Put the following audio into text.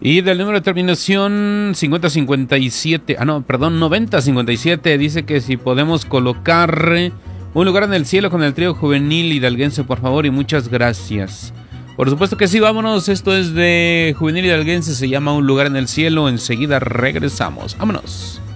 Y del número de terminación 5057, 9057, dice que si podemos colocar un lugar en el cielo con el trío juvenil hidalguense, por favor, y muchas gracias. Por supuesto que sí, vámonos, esto es de Juvenil Hidalguense, se llama Un lugar en el cielo, enseguida regresamos, vámonos.